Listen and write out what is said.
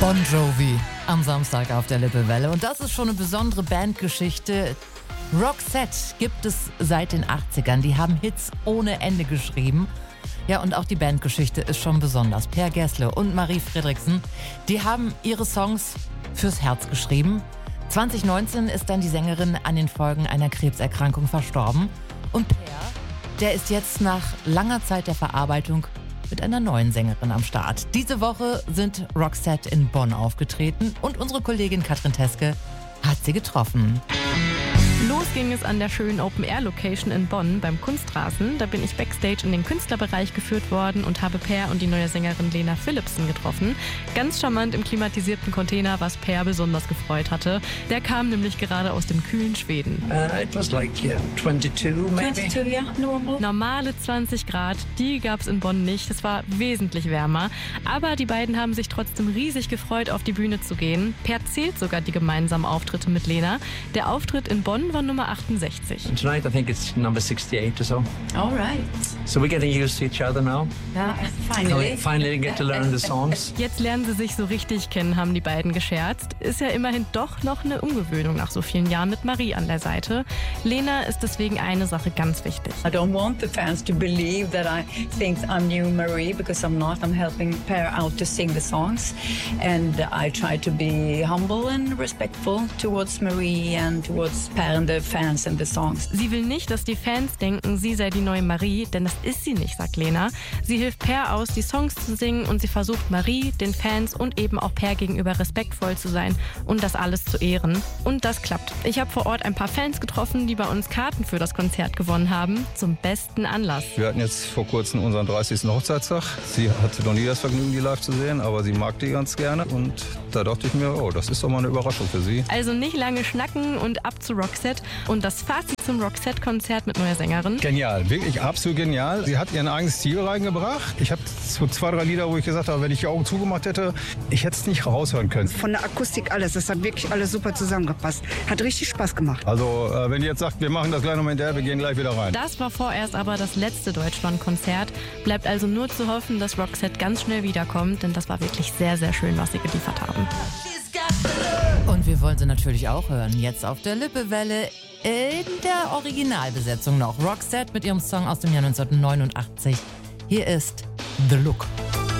Bon Jovi am Samstag auf der Lippewelle. Und das ist schon eine besondere Bandgeschichte. Roxette gibt es seit den 80ern. Die haben Hits ohne Ende geschrieben. Ja, und auch die Bandgeschichte ist schon besonders. Per Gessle und Marie Fredriksen, die haben ihre Songs fürs Herz geschrieben. 2019 ist dann die Sängerin an den Folgen einer Krebserkrankung verstorben. Und Per, der ist jetzt nach langer Zeit der Verarbeitung mit einer neuen Sängerin am Start. Diese Woche sind Roxette in Bonn aufgetreten und unsere Kollegin Katrin Teske hat sie getroffen. Los ging es an der schönen Open-Air-Location in Bonn beim Kunstrasen. Da bin ich backstage in den Künstlerbereich geführt worden und habe Per und die neue Sängerin Lena Philipsen getroffen. Ganz charmant im klimatisierten Container, was Per besonders gefreut hatte. Der kam nämlich gerade aus dem kühlen Schweden. It was like 22 maybe. 22, yeah, normal. Normale 20 Grad, die gab es in Bonn nicht. Es war wesentlich wärmer. Aber die beiden haben sich trotzdem riesig gefreut, auf die Bühne zu gehen. Per zählt sogar die gemeinsamen Auftritte mit Lena. Der Auftritt in Bonn war Nummer 68. And tonight I think it's number 68 or so. All right. So we're getting used to each other now. Yeah, finally. Finally get to learn the songs. Jetzt lernen sie sich so richtig kennen, haben die beiden gescherzt. Ist ja immerhin doch noch eine Umgewöhnung nach so vielen Jahren mit Marie an der Seite. Lena ist deswegen eine Sache ganz wichtig. I don't want the fans to believe that I think I'm new Marie, because I'm not. I'm helping Per out to sing the songs. And I try to be humble and respectful towards Marie and towards Per and the fans and the songs. Sie will nicht, dass die Fans denken, sie sei die neue Marie, denn das ist sie nicht, sagt Lena. Sie hilft Per aus, die Songs zu singen, und sie versucht Marie, den Fans und eben auch Per gegenüber respektvoll zu sein und das alles zu ehren. Und das klappt. Ich habe vor Ort ein paar Fans getroffen, die bei uns Karten für das Konzert gewonnen haben, zum besten Anlass. Wir hatten jetzt vor kurzem unseren 30. Hochzeitstag. Sie hatte noch nie das Vergnügen, die live zu sehen, aber sie mag die ganz gerne. Und da dachte ich mir, oh, das ist doch mal eine Überraschung für sie. Also nicht lange schnacken und ab zu Roxette. Und das Fazit zum Roxette-Konzert mit neuer Sängerin. Genial, wirklich absolut genial. Sie hat ihren eigenen Stil reingebracht. Ich habe so 2, 3 Lieder, wo ich gesagt habe, wenn ich die Augen zugemacht hätte, ich hätte es nicht raushören können. Von der Akustik alles, das hat wirklich alles super zusammengepasst. Hat richtig Spaß gemacht. Also wenn ihr jetzt sagt, wir machen das gleich nochmal hinterher, wir gehen gleich wieder rein. Das war vorerst aber das letzte Deutschland-Konzert. Bleibt also nur zu hoffen, dass Roxette ganz schnell wiederkommt, denn das war wirklich sehr, sehr schön, was sie geliefert haben. Und wir wollen sie natürlich auch hören. Jetzt auf der Lippewelle in der Originalbesetzung noch. Roxette mit ihrem Song aus dem Jahr 1989. Hier ist The Look.